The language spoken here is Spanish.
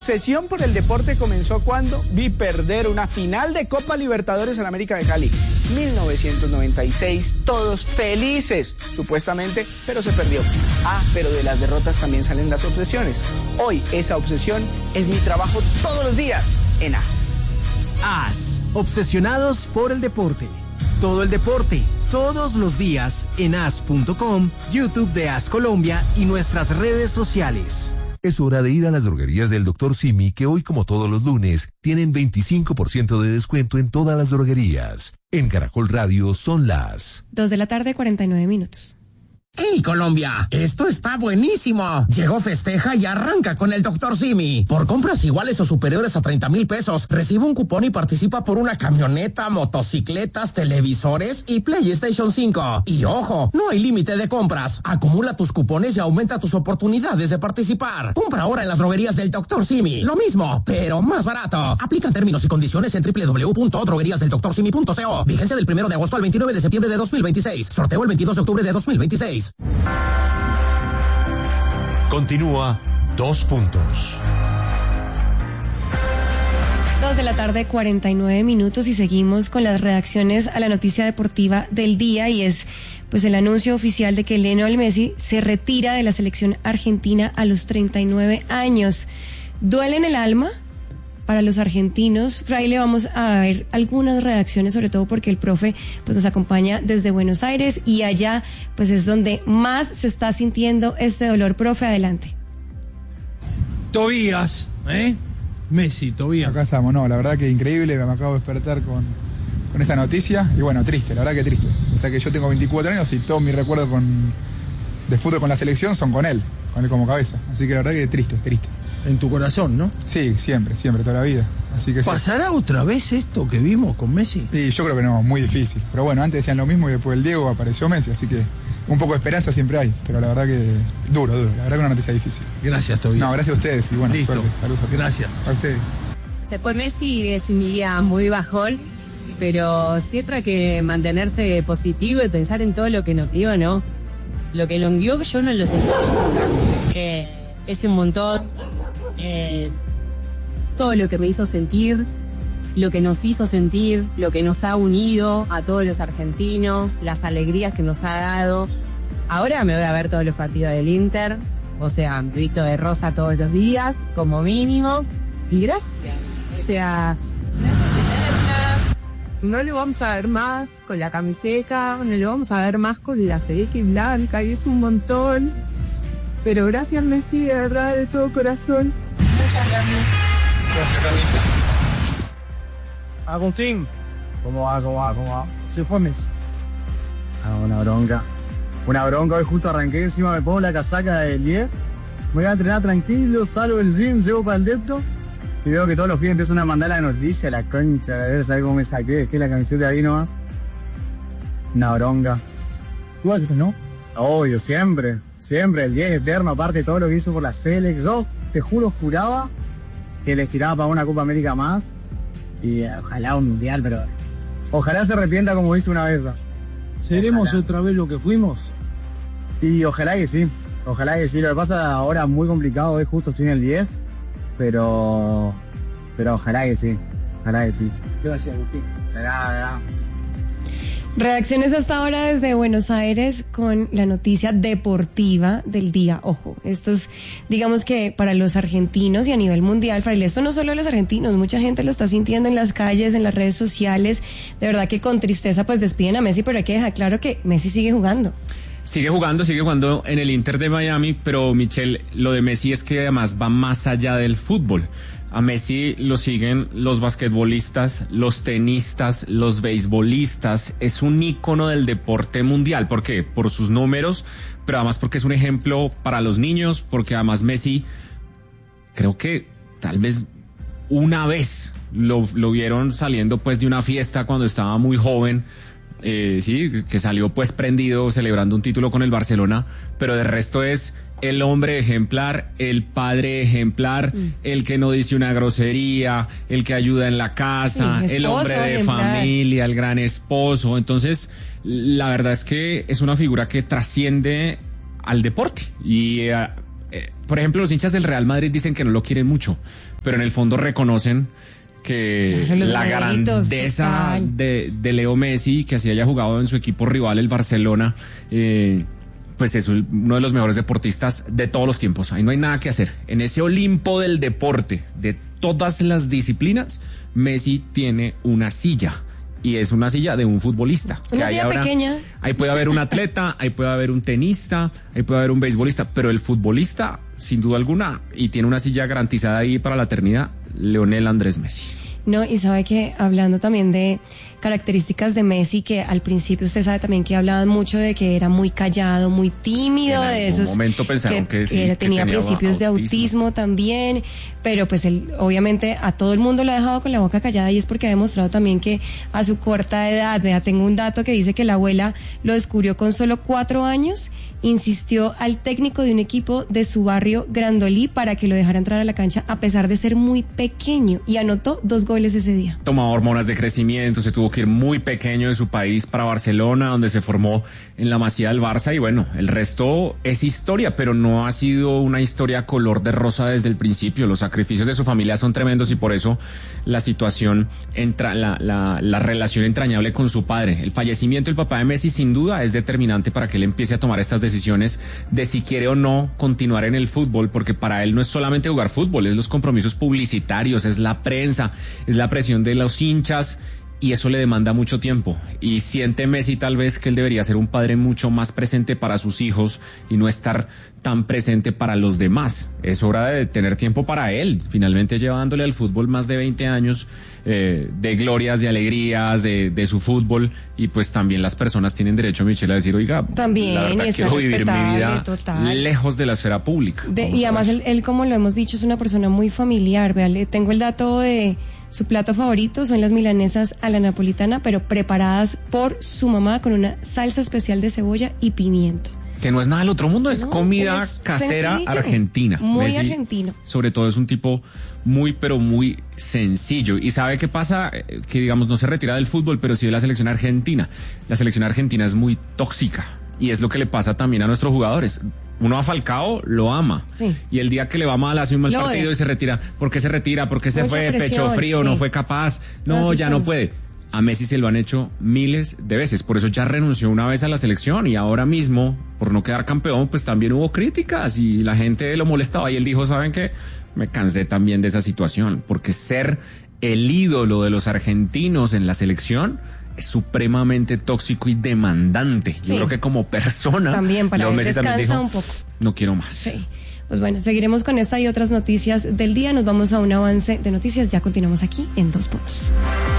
Obsesión por el deporte comenzó cuando vi perder una final de Copa Libertadores en América de Cali. 1996, todos felices, supuestamente, pero se perdió. Pero de las derrotas también salen las obsesiones. Hoy esa obsesión es mi trabajo todos los días en AS. AS, obsesionados por el deporte. Todo el deporte, todos los días en as.com, YouTube de AS Colombia y nuestras redes sociales. Es hora de ir a las droguerías del Dr. Simi, que hoy, como todos los lunes, tienen 25% de descuento en todas las droguerías. En Caracol Radio son las 2:49 p.m. ¡Hey, Colombia! ¡Esto está buenísimo! Llegó Festeja y arranca con el Dr. Simi. Por compras iguales o superiores a 30,000 pesos, recibe un cupón y participa por una camioneta, motocicletas, televisores y PlayStation 5. Y ojo, no hay límite de compras. Acumula tus cupones y aumenta tus oportunidades de participar. Compra ahora en las droguerías del Dr. Simi. Lo mismo, pero más barato. Aplica términos y condiciones en www.drogueriasdeldoctorsimi.co. Vigencia del 1 de agosto al 29 de septiembre de 2026. Sorteo el 22 de octubre de 2026. Continúa 2 puntos. 2:49 p.m. y seguimos con las reacciones a la noticia deportiva del día, y es pues el anuncio oficial de que Lionel Messi se retira de la selección argentina a los 39 años. ¿Duele en el alma? Para los argentinos, Fraile, vamos a ver algunas reacciones, sobre todo porque el profe pues nos acompaña desde Buenos Aires y allá pues es donde más se está sintiendo este dolor. Profe, adelante. Tobías, Messi, Tobías. Acá estamos, no, la verdad que increíble, me acabo de despertar con esta noticia y bueno, triste, la verdad que triste. O sea que yo tengo 24 años y todos mis recuerdos de fútbol con la selección son con él como cabeza. Así que la verdad que triste. En tu corazón, ¿no? Sí, siempre, toda la vida. Así que ¿pasará sí. Otra vez esto que vimos con Messi? Sí, yo creo que no, muy difícil. Pero bueno, antes decían lo mismo y después del Diego apareció Messi, así que un poco de esperanza siempre hay. Pero la verdad que duro, la verdad que una noticia difícil. Gracias, Tobias. No, gracias a ustedes y bueno, listo. Suerte. Saludos a todos. Gracias. A ustedes. Se fue Messi, es un día muy bajón, pero siempre hay que mantenerse positivo y pensar en todo lo que nos dio, ¿no? Lo que nos dio yo no lo sé. Es un montón. Es todo lo que me hizo sentir, lo que nos hizo sentir, lo que nos ha unido a todos los argentinos, las alegrías que nos ha dado. Ahora me voy a ver todos los partidos del Inter, o sea, visto de rosa todos los días, como mínimos, y gracias. O sea, no lo vamos a ver más con la camiseta, no lo vamos a ver más con la celeste y blanca, y es un montón. Pero gracias, Messi, de verdad, de todo corazón. Muchas gracias. Agustín, ¿cómo va? Se fue Messi. Una bronca, hoy justo arranqué, encima me pongo la casaca del 10, me voy a entrenar tranquilo, salgo del gym, llego para el depto, y veo que todos los días empiezan a mandar la noticia, la concha, a ver, ¿sabes cómo me saqué? ¿Qué es la camiseta de ahí nomás? Una bronca. ¿Tú haces, no? Obvio, siempre, el 10 eterno, aparte de todo lo que hizo por la Selex. Yo, te juraba que les tiraba para una Copa América más, y ojalá un mundial, pero ojalá se arrepienta como hizo una vez. ¿Seremos otra vez lo que fuimos? Y ojalá que sí, lo que pasa ahora muy complicado es justo sin el 10, pero ojalá que sí. Gracias, Agustín. Será. Reacciones hasta ahora desde Buenos Aires con la noticia deportiva del día. Ojo, esto es, digamos que para los argentinos y a nivel mundial, Fraile, esto no solo los argentinos, mucha gente lo está sintiendo en las calles, en las redes sociales. De verdad que con tristeza pues despiden a Messi, pero hay que dejar claro que Messi sigue jugando. Sigue jugando en el Inter de Miami, pero Michelle, lo de Messi es que además va más allá del fútbol. A Messi lo siguen los basquetbolistas, los tenistas, los beisbolistas. Es un ícono del deporte mundial. ¿Por qué? Por sus números, pero además porque es un ejemplo para los niños, porque además Messi, creo que tal vez una vez lo vieron saliendo pues de una fiesta cuando estaba muy joven, sí, que salió pues prendido celebrando un título con el Barcelona, pero de resto es el hombre ejemplar, el padre ejemplar, el que no dice una grosería, el que ayuda en la casa, el hombre de familia, el gran esposo. Entonces, la verdad es que es una figura que trasciende al deporte. Y, por ejemplo, los hinchas del Real Madrid dicen que no lo quieren mucho, pero en el fondo reconocen que Claro, los la medallitos, grandeza total. de Leo Messi, que así haya jugado en su equipo rival, el Barcelona, pues es uno de los mejores deportistas de todos los tiempos. Ahí no hay nada que hacer. En ese Olimpo del deporte, de todas las disciplinas, Messi tiene una silla. Y es una silla de un futbolista. Una silla pequeña. Ahí puede haber un atleta, ahí puede haber un tenista, ahí puede haber un beisbolista, pero el futbolista, sin duda alguna, y tiene una silla garantizada ahí para la eternidad, Lionel Andrés Messi. No, y sabe que hablando también de características de Messi, que al principio usted sabe también que hablaban mucho de que era muy callado, muy tímido, En de algún esos momento pensaron que sí, que tenía principios de autismo también, pero pues él obviamente a todo el mundo lo ha dejado con la boca callada y es porque ha demostrado también que a su corta edad, vea, tengo un dato que dice que la abuela lo descubrió con solo 4 años, insistió al técnico de un equipo de su barrio Grandolí para que lo dejara entrar a la cancha a pesar de ser muy pequeño y anotó 2 goles ese día. Tomaba hormonas de crecimiento, se tuvo que ir muy pequeño de su país para Barcelona, donde se formó en la Masía del Barça y bueno, el resto es historia, pero no ha sido una historia color de rosa desde el principio. Los sacrificios de su familia son tremendos y por eso la situación, la relación entrañable con su padre. El fallecimiento del papá de Messi sin duda es determinante para que él empiece a tomar estas decisiones de si quiere o no continuar en el fútbol, porque para él no es solamente jugar fútbol, es los compromisos publicitarios, es la prensa, es la presión de los hinchas y eso le demanda mucho tiempo. Y siente Messi tal vez que él debería ser un padre mucho más presente para sus hijos y no estar tan presente para los demás. Es hora de tener tiempo para él. Finalmente lleva dándole al fútbol más de 20 años de glorias, de alegrías, de su fútbol y pues también las personas tienen derecho, Michelle, a decir, oiga, también, la verdad y está quiero vivir mi vida total. lejos de la esfera pública. Y además él, como lo hemos dicho, es una persona muy familiar. Vea, le tengo el dato de su plato favorito, son las milanesas a la napolitana, pero preparadas por su mamá con una salsa especial de cebolla y pimiento. Que no es nada del otro mundo, es comida es casera sencillo, argentina. Muy Messi, argentino. sobre todo es un tipo muy, pero muy sencillo. ¿Y sabe qué pasa? Que digamos no se retira del fútbol, pero sí de la selección argentina. La selección argentina es muy tóxica y es lo que le pasa también a nuestros jugadores. Uno a Falcao lo ama. Sí. Y el día que le va mal, hace un mal Lo partido odia. y se retira. ¿Por qué se retira? ¿Por qué se Mucha fue? presión, Pecho frío, sí. no fue capaz. No, Así ya no somos. puede. A Messi se lo han hecho miles de veces, por eso ya renunció una vez a la selección y ahora mismo, por no quedar campeón, pues también hubo críticas y la gente lo molestaba y él dijo, ¿saben qué? Me cansé también de esa situación, porque ser el ídolo de los argentinos en la selección es supremamente tóxico y demandante. Sí. Yo creo que como persona, También para Leo él Messi también descansa dijo, un poco. no quiero más. Sí. Pues bueno, seguiremos con esta y otras noticias del día. Nos vamos a un avance de noticias. Ya continuamos aquí en 2 puntos.